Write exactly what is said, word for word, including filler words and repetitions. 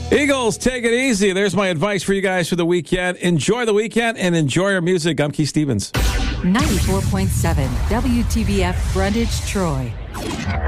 Eagles, take it easy. There's my advice for you guys for the weekend. Enjoy the weekend and enjoy our music. I'm Keith Stevens. ninety-four point seven W T B F Brundage, Troy.